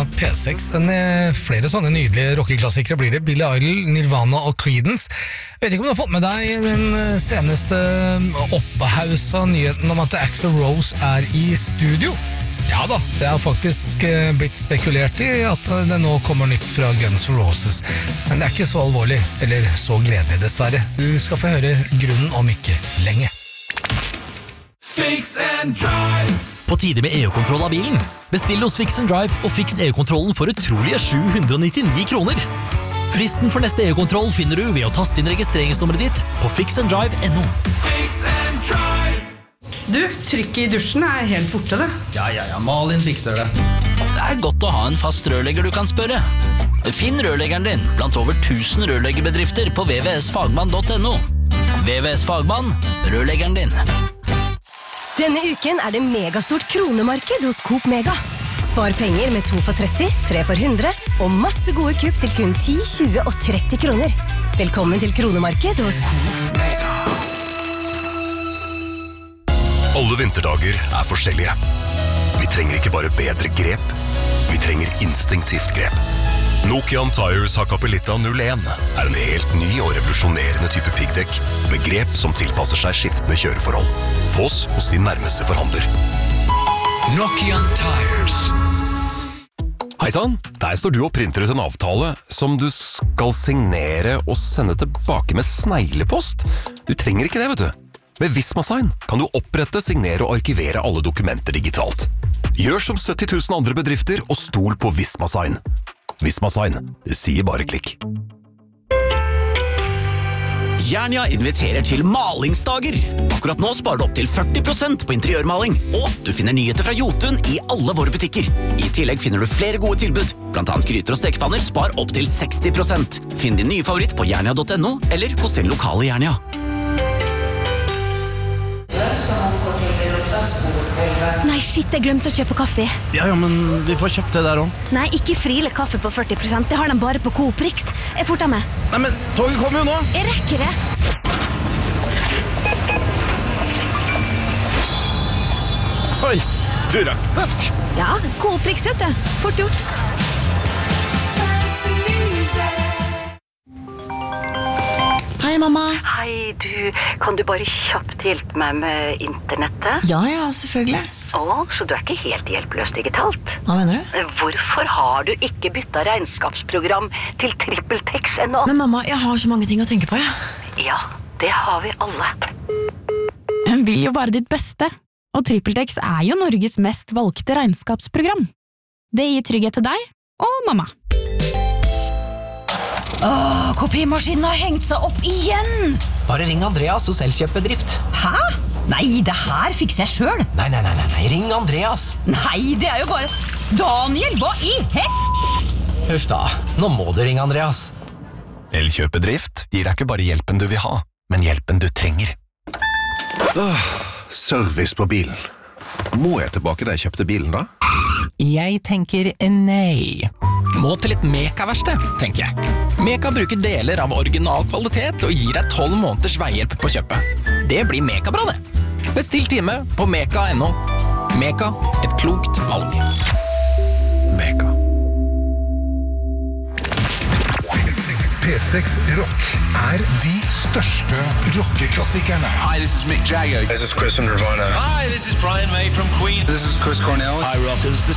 P6. Flere sånne nydelige rockeklassikere blir det. Billy Idol, Nirvana og Creedence. Jeg vet ikke om du har fått med deg den seneste opphausa nyheten om at Axl Rose i studio. Ja da, det har faktisk blitt spekulert i at det nå kommer nytt fra Guns N' Roses. Men det ikke så alvorlig, eller så gledelig dessverre. Du skal få høre grunnen om ikke lenge. Fix and Drive. På tide med EU-kontroll av bilen. Bestill hos Fix and Drive og fiks EU-kontrollen for utrolige 799 kroner. Fristen for neste EU-kontroll finner du ved å taste inn registreringsnummeret ditt på fixanddrive.no. Fix and Drive. Du, trykket i dusjen helt borte det. Ja, Malin fikser det. Det godt å ha en fast rørlegger du kan spørre. Finn rørleggeren din blant over 1000 rørleggerbedrifter på www.fagmann.no. WWS Fagmann, rørleggeren din. Denne uken det megastort kronemarked hos Coop Mega. Spar penger med 2 for 30, 3 for 100 og masse gode kupp til kun 10, 20 og 30 kroner. Velkommen til kronemarked hos Mega. Alle vinterdager forskjellige. Vi trenger ikke bare bedre grep, vi trenger instinktivt grep. Nokian Tires Hakkapeliitta 01 en helt ny og revolusjonerende type piggdekk med grep som tilpasser seg skiftende kjøreforhold. Få oss hos din nærmeste forhandler. Nokian Tires. Heisann, der står du og printer ut en avtale som du skal signere og sende tilbake med sneglepost. Du trenger ikke det, vet du. Med Visma-sign kan du opprette, signere og arkivere alle dokumenter digitalt. Gjør som 70 000 andre bedrifter og stol på Visma-sign. Visma-sign, det sier bare klikk. Jernia inviterer til malingsdager. Akkurat nå sparer du opp til 40% på interiørmaling, og du finner nyheter fra Jotun i alle våre butikker. I tillegg finner du flere gode tilbud, blant annet gryter og stekepanner spar opp til 60%. Finn din nye favoritt på jernia.no eller hos din lokale Jernia. Nei, shit, jeg glemte å kjøpe kaffe. Ja, men vi får kjøpt det der også. Nei, ikke Friele kaffe på 40%. Det har de bare på Coop Rix. Jeg forter med. Nei, men toget kommer jo nå. Jeg rekker det. Oi, du rakk det. Ja, Coop Rix, vet du. Fort gjort. Hei, mamma. Hei, kan du bare kjapt hjelpe meg med internettet? Ja, selvfølgelig. Så du ikke helt hjelpeløs digitalt? Hva mener du? Hvorfor har du ikke byttet regnskapsprogram til TrippelTex ennå? Men mamma, jeg har så mange ting å tenke på, Ja, det har vi alle. Hun vil jo bare ditt beste, og TrippelTex jo Norges mest valgte regnskapsprogram. Det gir trygghet til deg og mamma. Kopimaskinen har hengt seg opp igjen! Bare ring Andreas hos Elkjøp-bedrift. Hæ? Nei, det her fikser jeg selv. Nei, ring Andreas. Nei, det jo bare... Daniel, hva i Huff da, nå må du ringe Andreas. Elkjøp-bedrift gir deg ikke bare hjelpen du vil ha, men hjelpen du trenger. Service på bilen. Må jeg tilbake da jeg kjøpte bilen da? Jeg tenker nei. Må til et Meka-verksted, tenker jeg. Meka bruker deler av original kvalitet og gir deg 12 måneders veihjelp på kjøpet. Det blir Meka-bra, det. Bestill time på meka.no. Meka, et klokt valg. Meka. P6 Rock de største rockeklassikerne. Hi, this is Mick Jagger. This is Chris from Nirvana. Hi, this is Brian May from Queen. This is Chris Cornell. Hi, rockers. This